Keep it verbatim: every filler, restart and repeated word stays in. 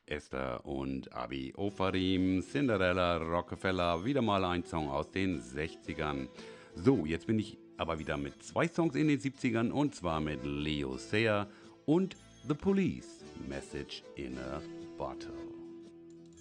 Esther und Abi Ofarim, Cinderella, Rockefeller, wieder mal ein Song aus den sechzigern. So, jetzt bin ich aber wieder mit zwei Songs in den siebzigern und zwar mit Leo Sayer und The Police, Message in a Bottle.